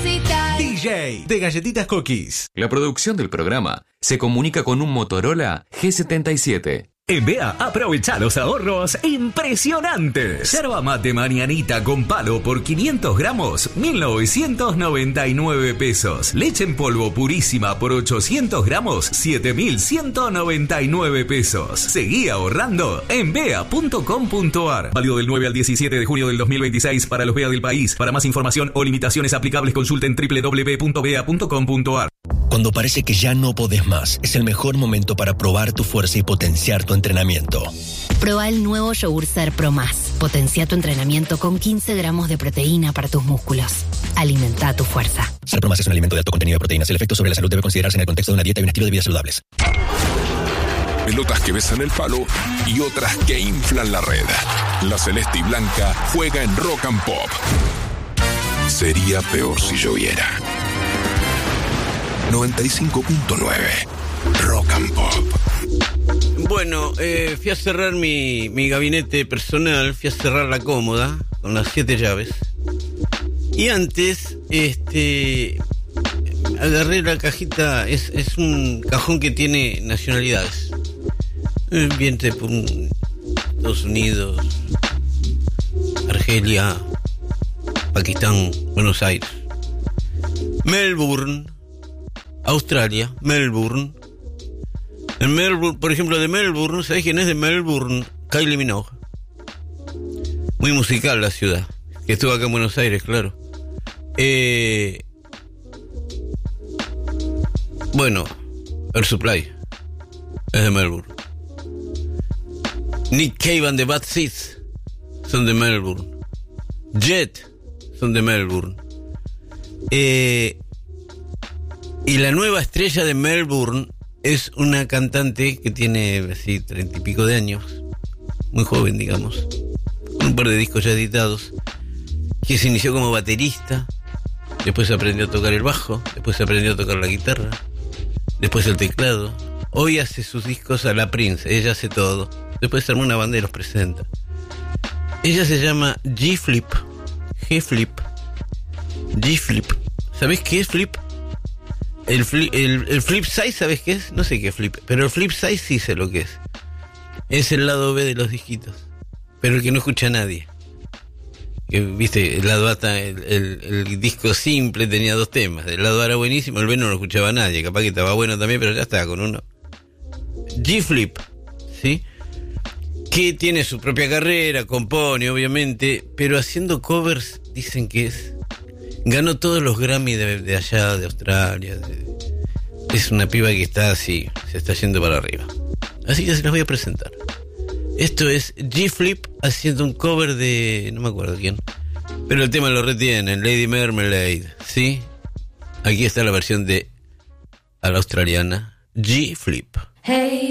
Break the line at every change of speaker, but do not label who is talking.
necesitas.
DJ de Galletitas Cookies.
La producción del programa se comunica con un Motorola G77.
En BEA, aprovecha los ahorros impresionantes. Yerba mate mañanita con palo por 500 gramos, 1.999 pesos. Leche en polvo purísima por 800 gramos, 7.199 pesos. Seguí ahorrando en bea.com.ar. Válido del 9 al 17 de junio del 2026 para los BEA del país. Para más información o limitaciones aplicables, consulten www.bea.com.ar.
Cuando parece que ya no podés más, es el mejor momento para probar tu fuerza y potenciar tu entrenamiento.
Proba el nuevo yogur Ser Pro Más. Potencia tu entrenamiento con 15 gramos de proteína para tus músculos. Alimenta tu fuerza.
Ser Pro Más es un alimento de alto contenido de proteínas. El efecto sobre la salud debe considerarse en el contexto de una dieta y un estilo de vida saludables.
Pelotas que besan el palo y otras que inflan la red. La celeste y blanca juega en Rock and Pop. Sería peor si lloviera. 95.9 Rock and Pop.
Bueno, fui a cerrar mi gabinete personal, fui a cerrar la cómoda con las 7 llaves. Y antes, agarré la cajita, es un cajón que tiene nacionalidades. Viene de Estados Unidos, Argelia, Pakistán, Buenos Aires, Melbourne, Australia, Melbourne. En Melbourne, por ejemplo, de Melbourne, ¿sabés quién es de Melbourne? Kylie Minogue. Muy musical la ciudad, que estuvo acá en Buenos Aires, claro. Bueno, Air Supply es de Melbourne. Nick Cave and the Bad Seeds son de Melbourne. Jet son de Melbourne. Y la nueva estrella de Melbourne es una cantante que tiene así 30 y pico de años, muy joven, digamos, con un par de discos ya editados, que se inició como baterista, después aprendió a tocar el bajo, después aprendió a tocar la guitarra, después el teclado. Hoy hace sus discos a la Prince, ella hace todo. Después arma una banda y los presenta. Ella se llama G-Flip. G-Flip. G-Flip. ¿Sabés qué es Flip? El flip side, ¿sabes qué es? No sé qué es flip, pero el flip side sí sé lo que es. Es el lado B de los disquitos, pero el que no escucha a nadie. Que, viste, el lado A, el disco simple tenía 2 temas. El lado A era buenísimo, el B no lo escuchaba a nadie. Capaz que estaba bueno también, pero ya estaba con uno. G-Flip, ¿sí? Que tiene su propia carrera, compone, obviamente, pero haciendo covers, dicen que es... Ganó todos los Grammy de allá, de Australia. Es una piba que está así, se está yendo para arriba. Así que se las voy a presentar. Esto es G-Flip haciendo un cover de... no me acuerdo quién. Pero el tema lo retienen, Lady Marmalade, ¿sí? Aquí está la versión de... a la australiana, G-Flip.
Hey.